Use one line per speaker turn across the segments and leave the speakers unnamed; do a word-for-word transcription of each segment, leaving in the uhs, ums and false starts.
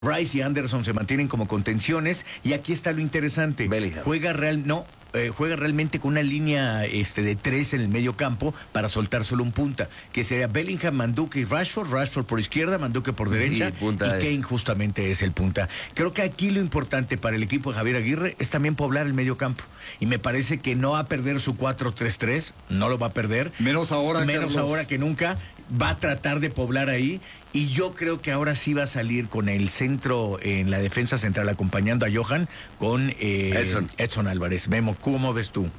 Rice y Anderson se mantienen como contenciones y aquí está lo interesante.
Bellingham.
Juega real, no, eh, juega realmente con una línea este, de tres en el medio campo para soltar solo un punta, que sería Bellingham, Manduque y Rashford. Rashford por izquierda, Manduque por derecha
y, punta
y
es.
Kane justamente es el punta. Creo que aquí lo importante para el equipo de Javier Aguirre es también poblar el medio campo y me parece que no va a perder su cuatro tres tres, no lo va a perder.
Menos ahora,
Menos
Carlos.
ahora que nunca. Va a tratar de poblar ahí y yo creo que ahora sí va a salir con el centro en la defensa central acompañando a Johan con eh,
Edson.
Edson Álvarez. Memo, ¿cómo ves tú?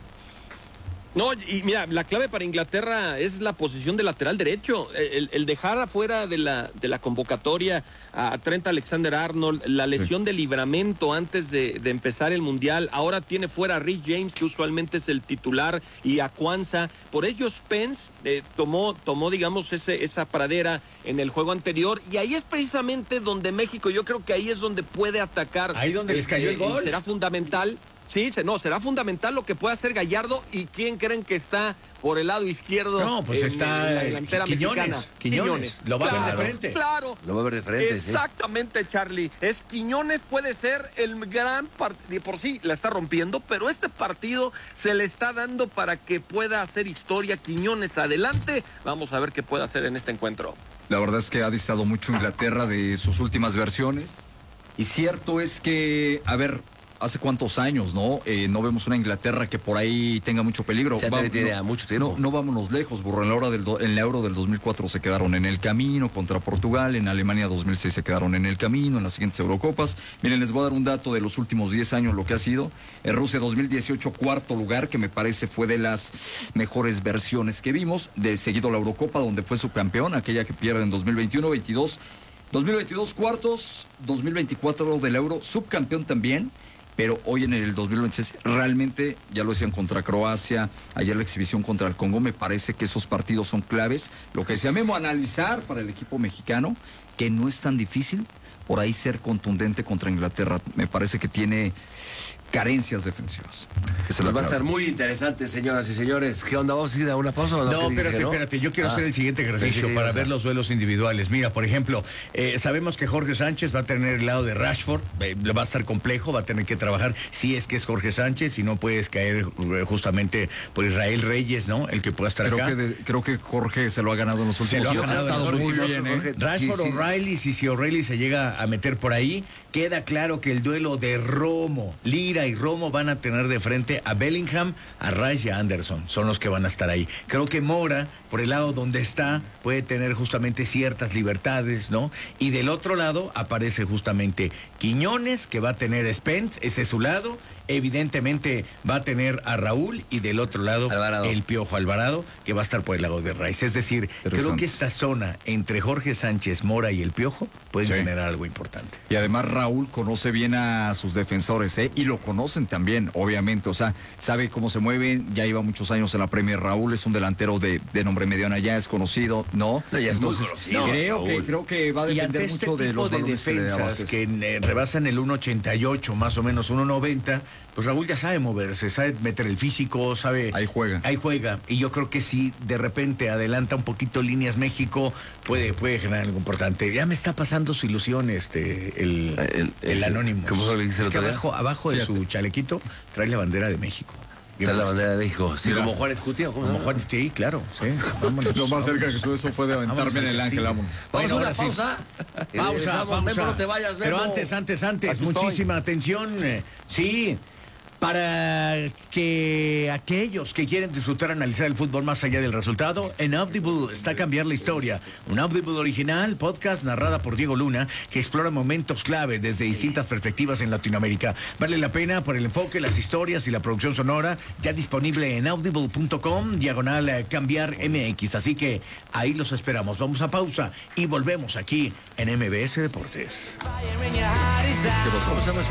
No, y mira, la clave para Inglaterra es la posición de lateral derecho. El, el dejar afuera de la, de la convocatoria a Trent Alexander-Arnold, la lesión sí. de Livramento antes de, de empezar el Mundial. Ahora tiene fuera a Reece James, que usualmente es el titular, y a Kwanzaa. Por ello, Spence eh, tomó, tomó, digamos, ese, esa pradera en el juego anterior. Y ahí es precisamente donde México, yo creo que ahí es donde puede atacar.
Ahí donde les cayó el gol.
Será fundamental. Sí, no, será fundamental lo que pueda hacer Gallardo. ¿Y quién creen que está por el lado izquierdo?
No, pues
en,
está
en la delantera
Quiñones,
mexicana.
Quiñones. Quiñones. Lo va
claro,
a ver de frente.
Claro.
Lo va a ver de frente.
Exactamente, sí. Charlie. Es Quiñones puede ser el gran partido. Por sí la está rompiendo, pero este partido se le está dando para que pueda hacer historia. Quiñones adelante. Vamos a ver qué puede hacer en este encuentro.
La verdad es que ha distado mucho Inglaterra de sus últimas versiones. Y cierto es que, a ver, hace cuántos años, ¿no? Eh, no vemos una Inglaterra que por ahí tenga mucho peligro.
Ya
Va,
tiene
no,
mucho tiempo.
No, no vámonos lejos, burro. En la, hora del do, en la Euro del dos mil cuatro se quedaron en el camino contra Portugal. En Alemania dos mil seis se quedaron en el camino. En las siguientes Eurocopas. Miren, les voy a dar un dato de los últimos diez años, lo que ha sido. En Rusia dos mil dieciocho, cuarto lugar, que me parece fue de las mejores versiones que vimos. De seguido la Eurocopa, donde fue subcampeón, aquella que pierde en dos mil veintiuno, veintidós. dos mil veintidós cuartos, dos mil veinticuatro del Euro, subcampeón también. Pero hoy en el dos mil veintiséis realmente, ya lo decían contra Croacia, ayer la exhibición contra el Congo, me parece que esos partidos son claves. Lo que decía Memo, analizar para el equipo mexicano, que no es tan difícil por ahí ser contundente contra Inglaterra. Me parece que tiene carencias defensivas.
Que se nos va a estar muy interesante, señoras y señores. ¿Qué onda? ¿Vamos a ir a una pausa o no?
No, espérate,
dije, ¿no?
espérate. Yo quiero
ah.
hacer el siguiente ejercicio
sí, sí,
para
o sea.
ver los duelos individuales. Mira, por ejemplo, eh, sabemos que Jorge Sánchez va a tener el lado de Rashford. Eh, va a estar complejo, va a tener que trabajar. Si es que es Jorge Sánchez, si no puedes caer eh, justamente por Israel Reyes, ¿no? El que pueda estar
creo
acá.
Que de, creo que Jorge se lo ha ganado en los últimos
años.
Ha estado muy bien, ¿eh?
Rashford,
Sí, sí.
O'Reilly, si, si O'Reilly se llega a meter por ahí, queda claro que el duelo de Romo, Lira y Romo van a tener de frente a Bellingham, a Rice y a Anderson. Son los que van a estar ahí. Creo que Mora, por el lado donde está, puede tener justamente ciertas libertades, ¿no? Y del otro lado aparece justamente Quiñones, que va a tener Spence, ese es su lado. Evidentemente va a tener a Raúl y del otro lado
Alvarado.
el Piojo Alvarado, que va a estar por el lado de Rice. Es decir, creo que esta zona entre Jorge Sánchez, Mora y el Piojo puede
Sí.
generar algo importante.
Y además Raúl conoce bien a sus defensores, ¿eh? Y lo conocen también, obviamente. O sea, sabe cómo se mueven, ya lleva muchos años en la Premier. Raúl es un delantero de, de nombre mediana, ya es conocido, ¿no?
No, ya es muy
Entonces,
conocido,
creo que,
Raúl.
creo que va a
Y
depender
ante este
mucho de
tipo
los
de
balones que le da
defensas
Vázquez.
que eh, rebasan el uno ochenta y ocho, más o menos uno noventa, pues Raúl ya sabe moverse, sabe meter el físico, sabe...
Ahí juega.
Ahí juega. Y yo creo que si de repente adelanta un poquito líneas México, puede, puede generar algo importante. Ya me está pasando su ilusión, este, el, el, el, el anónimo.
¿Cómo se lo dice el
es que
otro día?
abajo, abajo de
Fíjate.
su chalequito trae la bandera de México.
Está la bandera de México. Sí,
Mira.
como Juárez Cutia.
Como Juan, sí, claro, sí. Vámonos.
Lo más cerca que
vámonos.
estuvo eso fue de aventarme
Vámonos
en
al
el ángel,
castillo.
vámonos.
Vamos
Bueno,
a una
ahora sí.
pausa. Y
Pausa,
regresamos.
pausa.
Memo, no te vayas,
Pero
Memo.
antes, antes, antes,
Aquí
muchísima atención. eh, sí, para que aquellos que quieren disfrutar, analizar el fútbol más allá del resultado, en Audible está a cambiar la historia. Un Audible original, podcast narrada por Diego Luna, que explora momentos clave desde distintas perspectivas en Latinoamérica. Vale la pena por el enfoque, las historias y la producción sonora, ya disponible en audible punto com, diagonal eh, cambiar M X. Así que ahí los esperamos. Vamos a pausa y volvemos aquí en M B S Deportes.
¿Cómo se llama?